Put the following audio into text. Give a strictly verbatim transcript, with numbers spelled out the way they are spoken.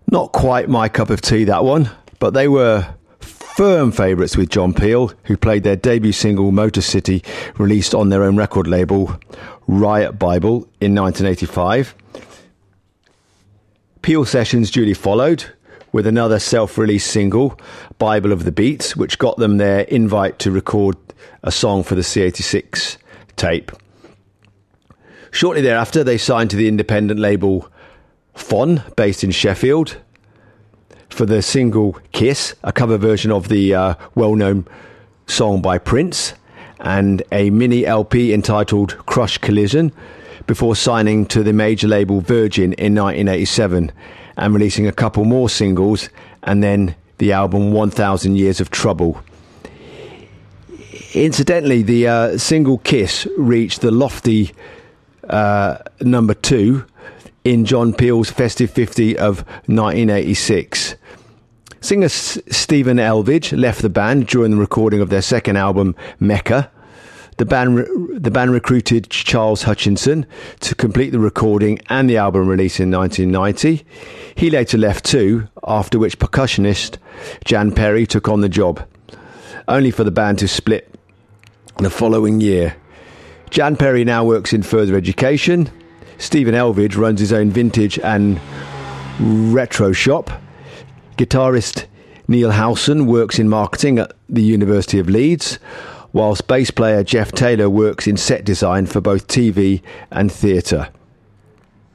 Not quite my cup of tea, that one, but they were firm favourites with John Peel, who played their debut single Motor City, released on their own record label Riot Bible in nineteen eighty-five. Peel sessions duly followed with another self-released single, Bible of the Beats, which got them their invite to record a song for the C eighty-six tape. Shortly thereafter, they signed to the independent label Fon, based in Sheffield, for the single Kiss, a cover version of the uh, well-known song by Prince, and a mini L P entitled Crush Collision, before signing to the major label Virgin in nineteen eighty-seven and releasing a couple more singles, and then the album one thousand Years of Trouble. Incidentally, the uh, single Kiss reached the lofty uh, number two in John Peel's Festive fifty of nineteen eighty-six. Singer S- Stephen Elvidge left the band during the recording of their second album, Mecca. The band, re- the band recruited Charles Hutchinson to complete the recording and the album release in nineteen ninety. He later left too, after which percussionist Jan Perry took on the job, only for the band to split the following year. Jan Perry now works in further education. Stephen Elvidge runs his own vintage and retro shop. Guitarist Neil Howson works in marketing at the University of Leeds, whilst bass player Jeff Taylor works in set design for both T V and theatre.